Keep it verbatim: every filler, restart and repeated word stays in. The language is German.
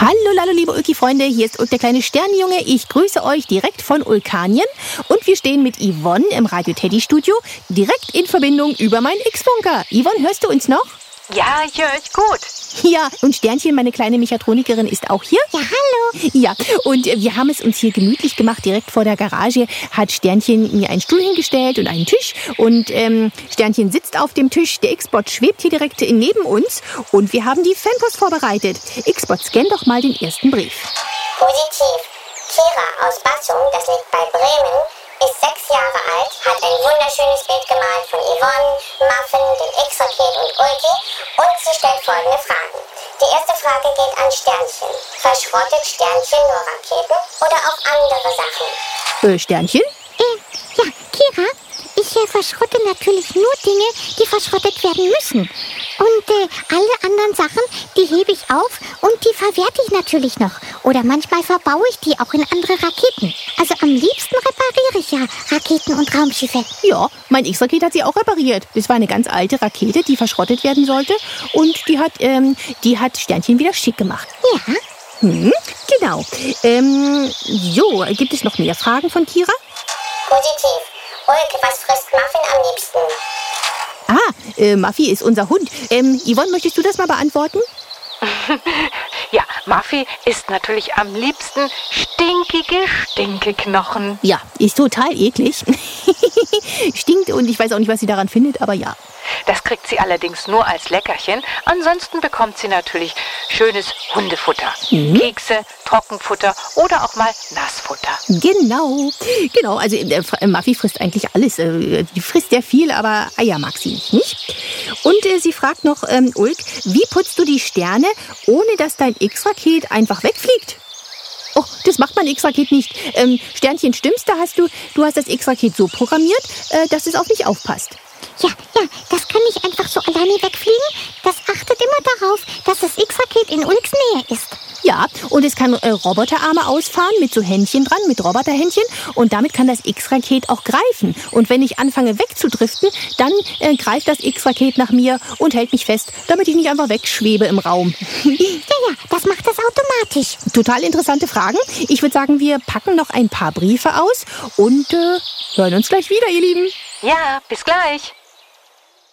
Hallo, hallo, liebe Ulki-Freunde, hier ist Ulk, der kleine Sternenjunge. Ich grüße euch direkt von Ulkanien und wir stehen mit Yvonne im Radio-Teddy-Studio direkt in Verbindung über meinen X-Funker. Yvonne, hörst du uns noch? Ja, ich höre euch gut. Ja, und Sternchen, meine kleine Mechatronikerin, ist auch hier. Ja, hallo. Ja, und wir haben es uns hier gemütlich gemacht. Direkt vor der Garage hat Sternchen mir einen Stuhl hingestellt und einen Tisch. Und ähm, Sternchen sitzt auf dem Tisch. Der X-Bot schwebt hier direkt neben uns. Und wir haben die Fanpost vorbereitet. X-Bot, scann doch mal den ersten Brief. Positiv. Kira aus Bassum, das liegt bei Bremen, ist sechs Jahre alt, hat ein wunderschönes Bild gemalt von Yvonne, Muffin, dem X-Raket und Ulki und sie stellt folgende Fragen. Die erste Frage geht an Sternchen. Verschrottet Sternchen nur Raketen oder auch andere Sachen? Äh, Sternchen? Äh, ja, Kira, ich äh, verschrotte natürlich nur Dinge, die verschrottet werden müssen. Und äh, alle anderen Sachen, die hebe ich auf und die verwerte ich natürlich noch. Oder manchmal verbaue ich die auch in andere Raketen. Also am liebsten repariere ich ja Raketen und Raumschiffe. Ja, mein X-Raket hat sie auch repariert. Das war eine ganz alte Rakete, die verschrottet werden sollte. Und die hat, ähm, die hat Sternchen wieder schick gemacht. Ja. Hm, genau. Ähm, so, gibt es noch mehr Fragen von Kira? Positiv. Ulk, was frisst Muffin am liebsten? Ah, äh, Muffy ist unser Hund. Ähm, Yvonne, möchtest du das mal beantworten? Ja, Muffy isst natürlich am liebsten stinkige Stinkeknochen. Ja, ist total eklig. Stinkt und ich weiß auch nicht, was sie daran findet, aber ja. Das kriegt sie allerdings nur als Leckerchen. Ansonsten bekommt sie natürlich schönes Hundefutter. Mhm. Kekse, Trockenfutter oder auch mal Nassfutter. Genau, genau. Also äh, Muffy frisst eigentlich alles. Äh, die frisst sehr viel, aber Eier mag sie nicht, nicht? Und äh, sie fragt noch, ähm, Ulk, wie putzt du die Sterne, ohne dass dein X-Raket einfach wegfliegt? Oh, das macht mein X-Raket nicht. Ähm, Sternchen, stimmt's? Da hast du, du hast das X-Raket so programmiert, äh, dass es auf mich aufpasst. Ja, ja, das kann nicht einfach so alleine wegfliegen. Das achtet immer darauf, dass das X-Raket in Ulks Nähe ist. Ja, und es kann äh, Roboterarme ausfahren mit so Händchen dran, mit Roboterhändchen. Und damit kann das X-Raket auch greifen. Und wenn ich anfange wegzudriften, dann äh, greift das X-Raket nach mir und hält mich fest, damit ich nicht einfach wegschwebe im Raum. Ja, ja, das macht das automatisch. Total interessante Fragen. Ich würde sagen, wir packen noch ein paar Briefe aus und äh, hören uns gleich wieder, ihr Lieben. Ja, bis gleich.